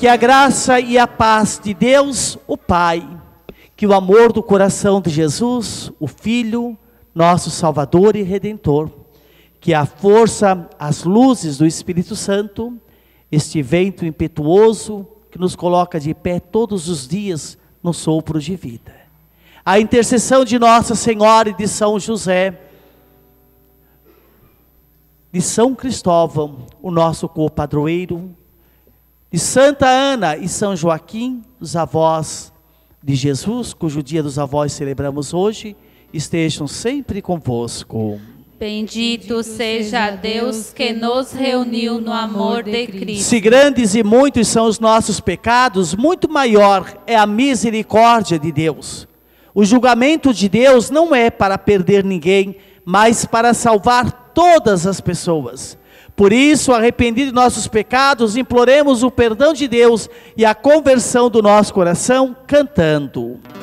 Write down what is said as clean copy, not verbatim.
Que a graça e a paz de Deus, o Pai, que o amor do coração de Jesus, o Filho, nosso Salvador e Redentor, que a força, as luzes do Espírito Santo, este vento impetuoso que nos coloca de pé todos os dias no sopro de vida. A intercessão de Nossa Senhora e de São José, de São Cristóvão, o nosso copadroeiro, de Santa Ana e São Joaquim, os avós de Jesus, cujo dia dos avós celebramos hoje, estejam sempre convosco. Bendito seja Deus que nos reuniu no amor de Cristo. Se grandes e muitos são os nossos pecados, muito maior é a misericórdia de Deus. O julgamento de Deus não é para perder ninguém, mas para salvar todas as pessoas. Por isso, arrependidos de nossos pecados, imploremos o perdão de Deus e a conversão do nosso coração, cantando.